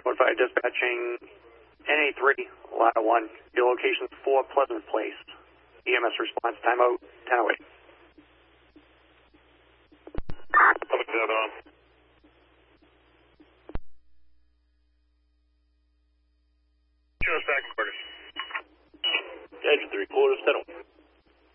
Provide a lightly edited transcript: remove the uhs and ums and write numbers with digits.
5 dispatching NA3, Ladder 1. Your location is 4 Pleasant Place. EMS response timeout 10:08. Public that on. Back quarters. Edge 3/4, settle.